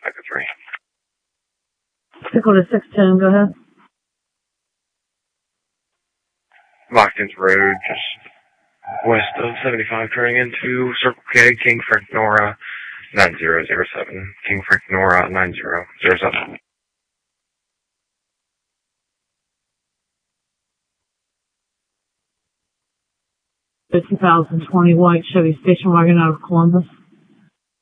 Echo 3. Echo to 610, go ahead. Watkins Road, just west of 75, turning into Circle K, King Frank Nora, 9007. King Frank Nora, 9007. 2020 white Chevy station wagon out of Columbus.